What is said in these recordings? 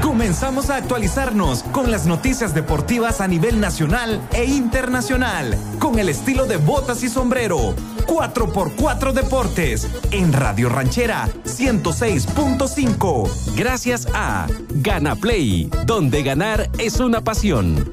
Comenzamos a actualizarnos con las noticias deportivas a nivel nacional e internacional, con el estilo de botas y sombrero. 4x4 Deportes, en Radio Ranchera 106.5. Gracias a Gana Play, donde ganar es una pasión.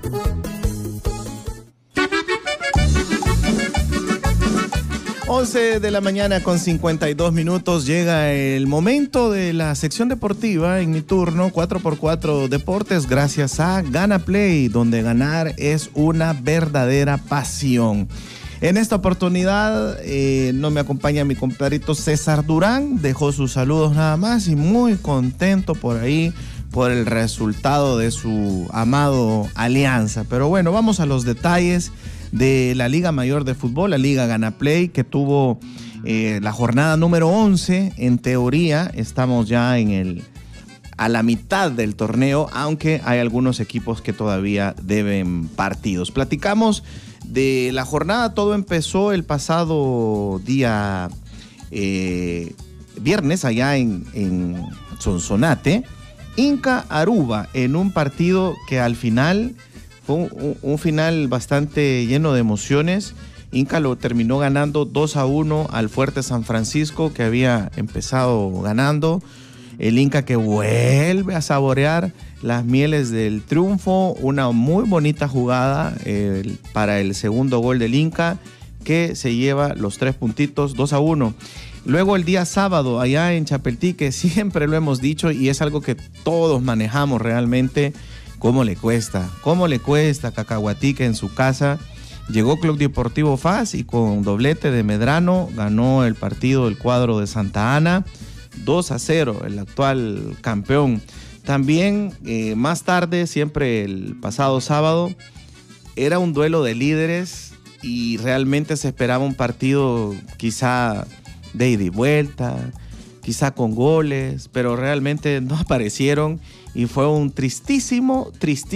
11 de la mañana con 52 minutos, llega el momento de la sección deportiva en mi turno, 4x4 Deportes, gracias a Gana Play, donde ganar es una verdadera pasión. En esta oportunidad no me acompaña mi compadrito César Durán, dejó sus saludos nada más y muy contento por ahí por el resultado de su amado Alianza. Pero bueno, vamos a los detalles de la Liga Mayor de Fútbol, la Liga Gana Play, que tuvo la jornada número 11. En teoría estamos ya a la mitad del torneo, aunque hay algunos equipos que todavía deben partidos. Platicamos de la jornada. Todo empezó el pasado día viernes allá en Sonsonate. Inca Aruba, en un partido que al final fue un final bastante lleno de emociones. Inca lo terminó ganando 2-1 al Fuerte San Francisco, que había empezado ganando. El Inca que vuelve a saborear las mieles del triunfo. Una muy bonita jugada para el segundo gol del Inca, que se lleva los 3 puntitos, 2-1. Luego el día sábado, allá en Chapeltique, siempre lo hemos dicho y es algo que todos manejamos realmente. ¿Cómo le cuesta Cacahuatique en su casa? Llegó Club Deportivo FAS y con doblete de Medrano ganó el partido del cuadro de Santa Ana, 2-0, el actual campeón. También más tarde, siempre el pasado sábado, era un duelo de líderes y realmente se esperaba un partido quizá de ida y vuelta, quizá con goles, pero realmente no aparecieron y fue un tristísimo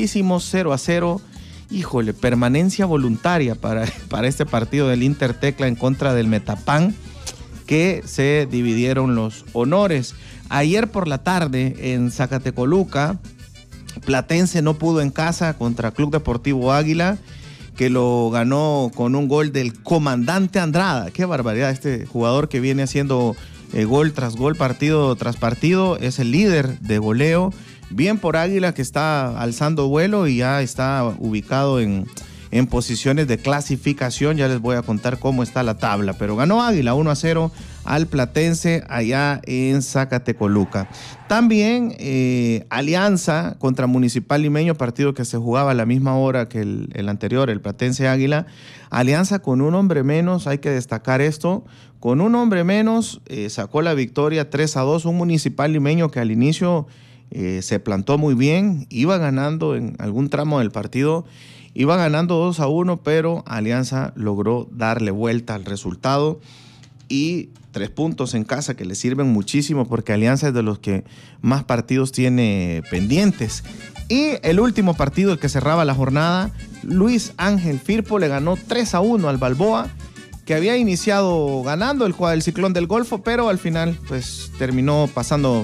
0-0. Híjole, permanencia voluntaria para este partido del Intertecla en contra del Metapan, que se dividieron los honores. Ayer por la tarde en Zacatecoluca, Platense no pudo en casa contra Club Deportivo Águila, que lo ganó con un gol del comandante Andrada. Qué barbaridad, este jugador que viene haciendo gol tras gol, partido tras partido, es el líder de goleo. Bien por Águila, que está alzando vuelo y ya está ubicado en posiciones de clasificación. Ya les voy a contar cómo está la tabla, pero ganó Águila 1-0 al Platense allá en Zacatecoluca. También Alianza contra Municipal Limeño, partido que se jugaba a la misma hora que el anterior, el Platense Águila. Alianza con un hombre menos, hay que destacar esto, con un hombre menos sacó la victoria 3-2, un Municipal Limeño que al inicio se plantó muy bien, iba ganando en algún tramo del partido, iba ganando 2-1, pero Alianza logró darle vuelta al resultado y 3 puntos en casa que le sirven muchísimo porque Alianza es de los que más partidos tiene pendientes. Y el último partido, el que cerraba la jornada, Luis Ángel Firpo le ganó 3-1 al Balboa, que había iniciado ganando el Ciclón del Golfo, pero al final pues terminó pasando